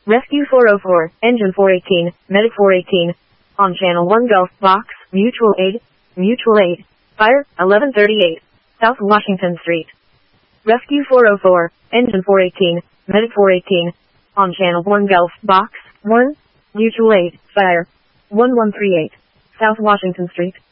Rescue 404, Engine 418, Medic 418. On Channel 1 Gulf, Box, Mutual Aid, Fire, 1138, South Washington Street. Rescue 404, Engine 418, Medic 418. On Channel 1 Gulf, Box, 1, Mutual Aid, Fire, 1138, South Washington Street.